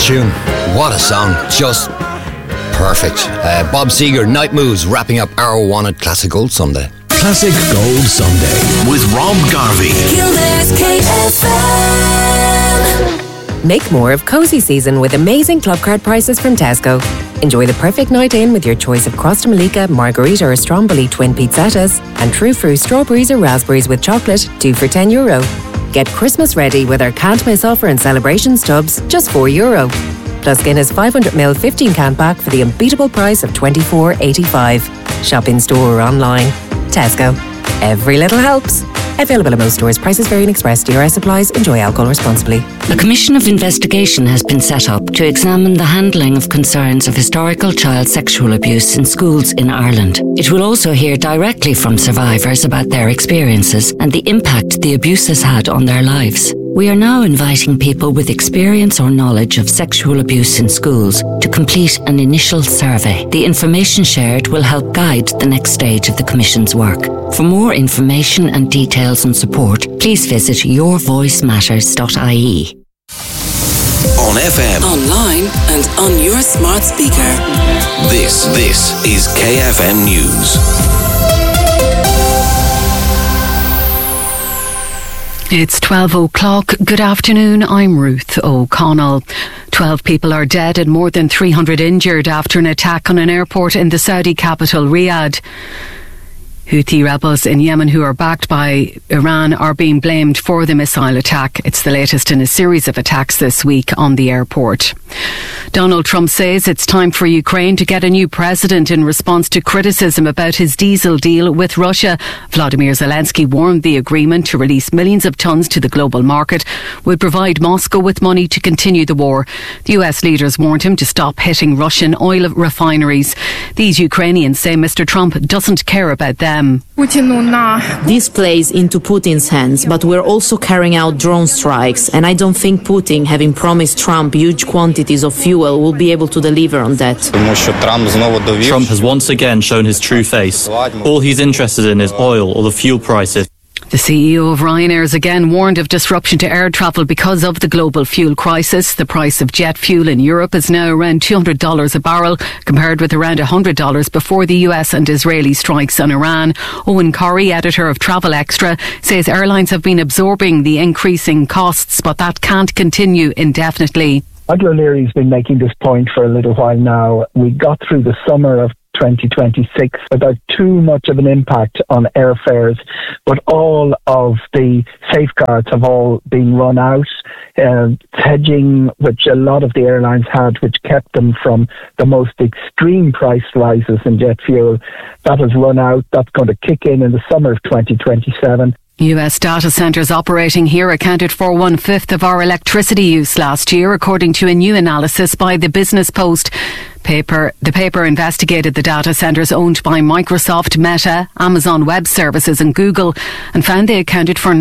tune. What a song. Just perfect. Bob Seger, Night Moves, wrapping up our Wanted Classic Gold Sunday. Classic Gold Sunday with Rob Garvey. Kildare KFM. Make more of cozy season with amazing club card prices from Tesco. Enjoy the perfect night in with your choice of Crosta Malika, Margarita or Stromboli twin pizzettas and True Fruit strawberries or raspberries with chocolate, 2 for €10. Get Christmas ready with our can't miss offer and celebrations tubs, just €4. Plus Guinness 500ml 15-can pack for the unbeatable price of $24.85. Shop in store or online. Tesco. Every little helps. Available at most stores. Prices vary in Express. DRS applies. Enjoy alcohol responsibly. A commission of investigation has been set up to examine the handling of concerns of historical child sexual abuse in schools in Ireland. It will also hear directly from survivors about their experiences and the impact the abuse has had on their lives. We are now inviting people with experience or knowledge of sexual abuse in schools to complete an initial survey. The information shared will help guide the next stage of the Commission's work. For more information and details and support, please visit yourvoicematters.ie. On FM, Online and on your smart speaker. this is KFM News. It's 12 o'clock. Good afternoon. I'm Ruth O'Connell. 12 people are dead and more than 300 injured after an attack on an airport in the Saudi capital, Riyadh. Houthi rebels in Yemen who are backed by Iran are being blamed for the missile attack. It's the latest in a series of attacks this week on the airport. Donald Trump says it's time for Ukraine to get a new president in response to criticism about his diesel deal with Russia. Vladimir Zelensky warned the agreement to release millions of tons to the global market would provide Moscow with money to continue the war. The US leaders warned him to stop hitting Russian oil refineries. These Ukrainians say Mr. Trump doesn't care about them. This plays into Putin's hands, but we're also carrying out drone strikes, and I don't think Putin, having promised Trump huge quantities of fuel, will be able to deliver on that. Trump has once again shown his true face. All he's interested in is oil or the fuel prices. The CEO of Ryanair has again warned of disruption to air travel because of the global fuel crisis. The price of jet fuel in Europe is now around $200 a barrel, compared with around $100 before the US and Israeli strikes on Iran. Owen Corrie, editor of Travel Extra, says airlines have been absorbing the increasing costs, but that can't continue indefinitely. Michael O'Leary's been making this point for a little while now. We got through the summer of 2026 without too much of an impact on airfares, but all of the safeguards have all been run out. Hedging, which a lot of the airlines had, which kept them from the most extreme price rises in jet fuel, that has run out. That's going to kick in the summer of 2027. US data centres operating here accounted for 1/5 of our electricity use last year, according to a new analysis by the Business Post. The paper investigated the data centres owned by Microsoft, Meta, Amazon Web Services and Google and found they accounted for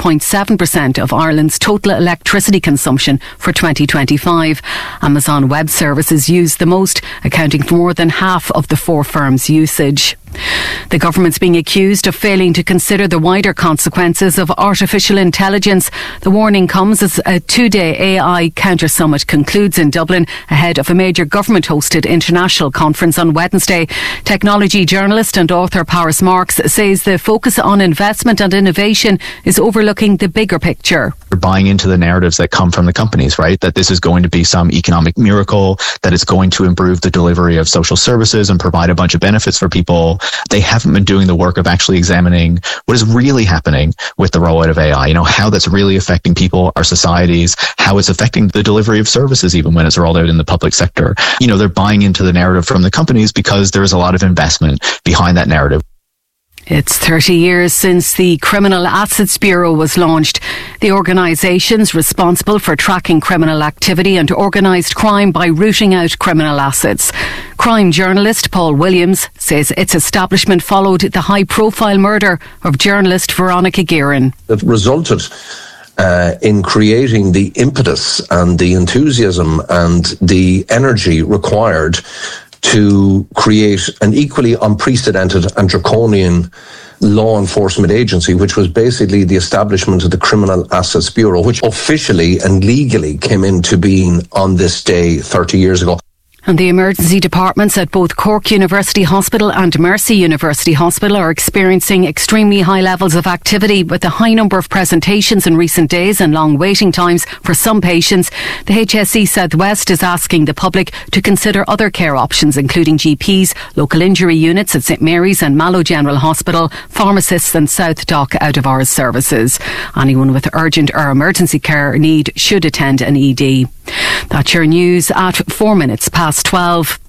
19.7% of Ireland's total electricity consumption for 2025. Amazon Web Services used the most, accounting for more than half of the four firms' usage. The government's being accused of failing to consider the wider consequences of artificial intelligence. The warning comes as a two-day AI counter summit concludes in Dublin ahead of a major government-hosted international conference on Wednesday. Technology journalist and author Paris Marks says the focus on investment and innovation is overlooking the bigger picture. We're buying into the narratives that come from the companies, right? That this is going to be some economic miracle, that it's going to improve the delivery of social services and provide a bunch of benefits for people. They haven't been doing the work of actually examining what is really happening with the rollout of AI, how that's really affecting people, our societies, how it's affecting the delivery of services, even when it's rolled out in the public sector. They're buying into the narrative from the companies because there is a lot of investment behind that narrative. It's 30 years since the Criminal Assets Bureau was launched. The organisation's responsible for tracking criminal activity and organised crime by rooting out criminal assets. Crime journalist Paul Williams says its establishment followed the high-profile murder of journalist Veronica Guerin. It resulted in creating the impetus and the enthusiasm and the energy required to create an equally unprecedented and draconian law enforcement agency, which was basically the establishment of the Criminal Assets Bureau, which officially and legally came into being on this day 30 years ago. And the emergency departments at both Cork University Hospital and Mercy University Hospital are experiencing extremely high levels of activity with a high number of presentations in recent days and long waiting times for some patients. The HSE Southwest is asking the public to consider other care options, including GPs, local injury units at St Mary's and Mallow General Hospital, pharmacists and South Dock out-of-hours services. Anyone with urgent or emergency care need should attend an ED. That's your news at 4 minutes past 12.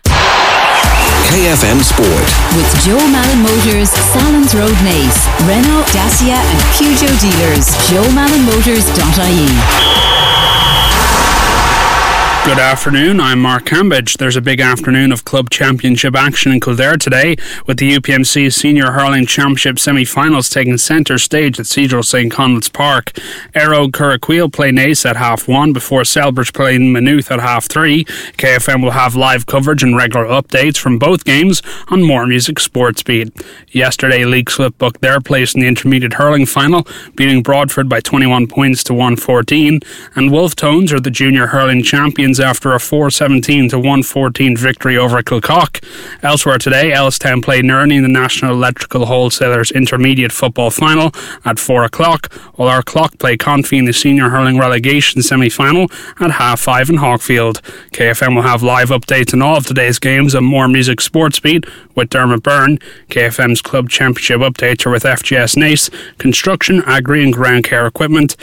KFM Sport. With Joe Malin Motors, Salons Road, Naas, Renault, Dacia and Peugeot dealers. JoeMalinMotors.ie. Good afternoon, I'm Mark Cambridge. There's a big afternoon of club championship action in Kildare today, with the UPMC Senior Hurling Championship semi-finals taking centre stage at Cedral St Conleth's Park. Aero Curraqueel play Naas at 1:30 before Selbridge play Maynooth at 3:30. KFM will have live coverage and regular updates from both games on More Music Sportsbeat. Yesterday, Leixlip booked their place in the intermediate hurling final, beating Broadford by 21 points to 114, and Wolf Tones are the junior hurling champions after a 4-17 to 114 victory over Kilcock. Elsewhere today, Ellistown play Nerney in the National Electrical Wholesalers Intermediate Football Final at 4 o'clock, while our Clock play Confey in the Senior Hurling Relegation Semi-Final at 5:30 in Hawkfield. KFM will have live updates on all of today's games on More Music Sportsbeat with Dermot Byrne. KFM's Club Championship updates are with FGS Naas, Construction, Agri and Ground Care Equipment,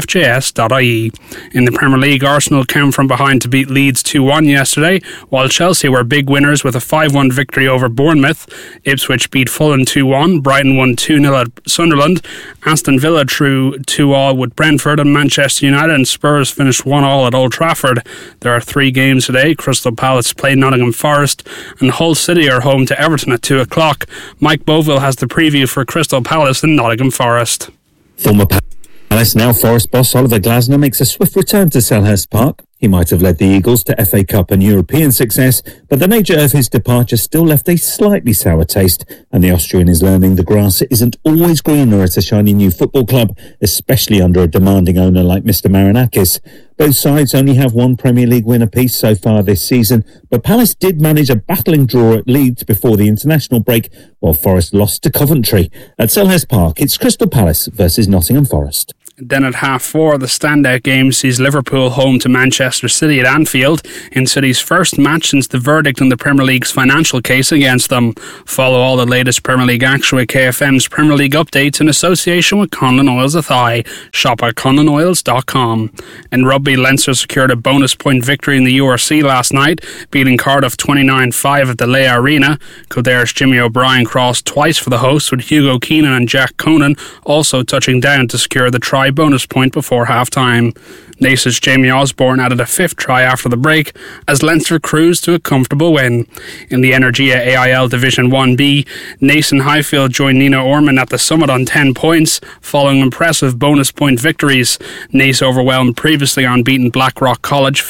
FJS.ie. In the Premier League, Arsenal came from behind to beat Leeds 2-1 yesterday, while Chelsea were big winners with a 5-1 victory over Bournemouth. Ipswich beat Fulham 2-1, Brighton won 2-0 at Sunderland, Aston Villa drew 2-2 with Brentford, and Manchester United and Spurs finished 1-1 at Old Trafford. There are 3 games today. Crystal Palace play Nottingham Forest and Hull City are home to Everton at 2 o'clock. Mike Boville has the preview for Crystal Palace and Nottingham Forest. Former Palace, now Forest boss Oliver Glasner makes a swift return to Selhurst Park. He might have led the Eagles to FA Cup and European success, but the nature of his departure still left a slightly sour taste, and the Austrian is learning the grass isn't always greener at a shiny new football club, especially under a demanding owner like Mr. Marinakis. Both sides only have one Premier League win apiece so far this season, but Palace did manage a battling draw at Leeds before the international break, while Forest lost to Coventry. At Selhurst Park, it's Crystal Palace versus Nottingham Forest. Then at 4:30, the standout game sees Liverpool home to Manchester City at Anfield in City's first match since the verdict in the Premier League's financial case against them. Follow all the latest Premier League action with KFM's Premier League updates in association with Conlon Oils Athy. Shop at conlonoils.com. In rugby, Leinster secured a bonus point victory in the URC last night, beating Cardiff 29-5 at the Leigh Arena. Kildare's Jimmy O'Brien crossed twice for the hosts, with Hugo Keenan and Jack Conan also touching down to secure the try bonus point before half-time. Naas's Jamie Osborne added a 5th try after the break as Leinster cruised to a comfortable win. In the Energia AIL Division 1B, Naas and Highfield joined Nina Orman at the summit on 10 points following impressive bonus point victories. Naas overwhelmed previously unbeaten Blackrock College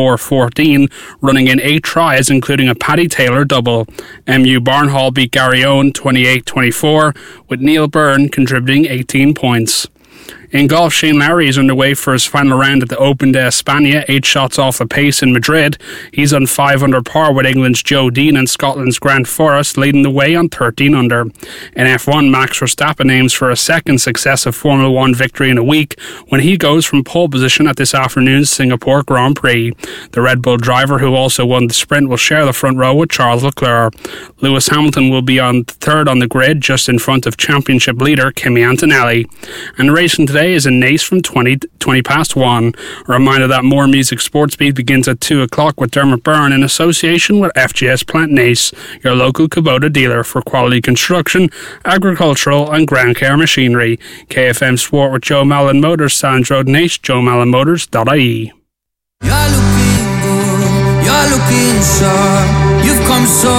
54-14, running in 8 tries including a Paddy Taylor double. MU Barnhall beat Garryowen 28-24, with Neil Byrne contributing 18 points. In golf, Shane Lowry is underway for his final round at the Open de España, 8 shots off the pace in Madrid. He's on 5 under par with England's Joe Dean and Scotland's Grant Forrest leading the way on 13 under. In F1, Max Verstappen aims for a second successive Formula 1 victory in a week when he goes from pole position at this afternoon's Singapore Grand Prix. The Red Bull driver, who also won the sprint, will share the front row with Charles Leclerc. Lewis Hamilton will be on 3rd on the grid, just in front of championship leader Kimi Antonelli. And racing today is in Naas from 20 past 1. A reminder that More Music Sportsbeat begins at 2 o'clock with Dermot Byrne in association with FGS Plant Naas, your local Kubota dealer for quality construction, agricultural and ground care machinery. KFM Sport with Joe Malin Motors, Sands Road Naas, JoeMalinMotors.ie. You're looking good, you're looking sharp, you've come so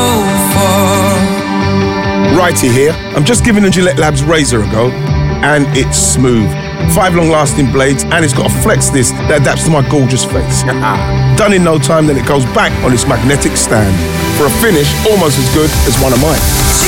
far. Righty here, I'm just giving the Gillette Labs razor a go, and it's smooth. 5 long-lasting blades, and it's got a flex disc that adapts to my gorgeous face. Done in no time, then it goes back on its magnetic stand for a finish almost as good as one of mine.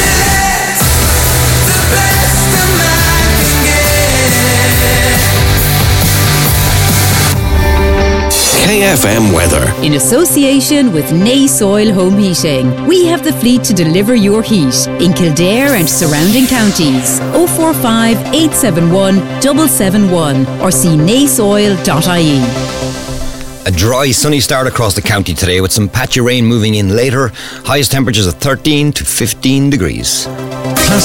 KFM weather. In association with Nace Oil Home Heating, we have the fleet to deliver your heat in Kildare and surrounding counties. 045 871 771 or see naceoil.ie. A dry, sunny start across the county today with some patchy rain moving in later. Highest temperatures of 13 to 15 degrees.